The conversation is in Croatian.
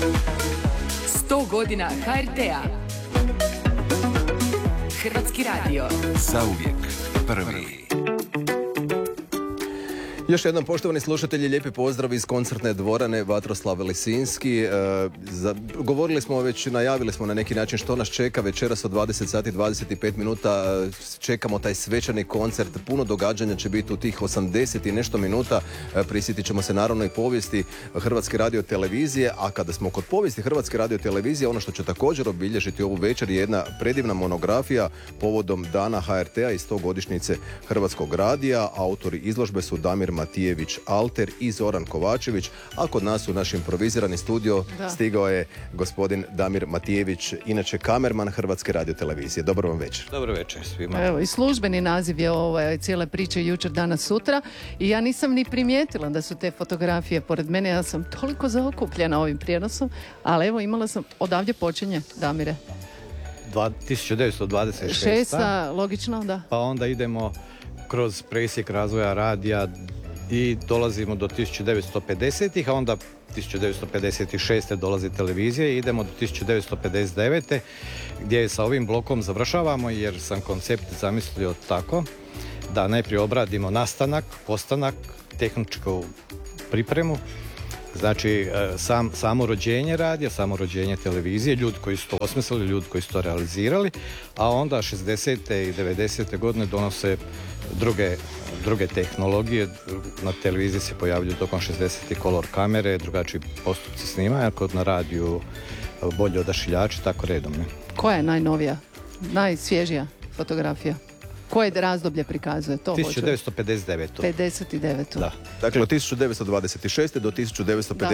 100 godina HRT-a. Hrvatski radio. Zauvijek prvi. Još jednom, poštovani slušatelji, lijepi pozdrav iz koncertne dvorane Vatroslav Lisinski. Govorili smo već, najavili smo na neki način što nas čeka večeras od 20 sati 25 minuta. Čekamo taj svečani koncert, puno događanja će biti u tih 80 i nešto minuta. Prisjetit ćemo se naravno i povijesti Hrvatske radiotelevizije, a kada smo kod povijesti Hrvatske radiotelevizije, ono što će također obilježiti ovu večer je jedna predivna monografija povodom Dana HRT-a i 100-godišnjice Hrvatskog radija. Autori izložbe su Damir Matijević Alter i Zoran Kovačević, a kod nas u naš improvizirani studio stigao je gospodin Damir Matijević, inače kamerman Hrvatske radiotelevizije. Dobro vam večer. Dobro večer svima. Evo, i službeni naziv je cijele priče jučer, danas, sutra, i ja nisam ni primijetila da su te fotografije pored mene. Ja sam toliko zaokupljena ovim prijenosom, ali evo, imala sam, odavdje počinje, Damire. 1926. Logično, da. Pa onda idemo kroz presjek razvoja radija i dolazimo do 1950-ih, a onda 1956. dolazi televizija i idemo do 1959. gdje sa ovim blokom završavamo, jer sam koncept zamislio tako da najprije obradimo nastanak, postanak, tehničku pripremu, znači samo rođenje radija, samo rođenje televizije, ljudi koji su to osmislili, ljudi koji su to realizirali, a onda 60. i 90. godine donose druge tehnologije. Na televiziji se pojavljuju tokom 60. kolor kamere, drugačiji postupci snimanja, kod na radiju bolje odašiljači, tako redom. Ne? Koja je najnovija, najsvježija fotografija? Koje razdoblje prikazuje to? 1959. 59. Da. Dakle, od 1926. do 1959.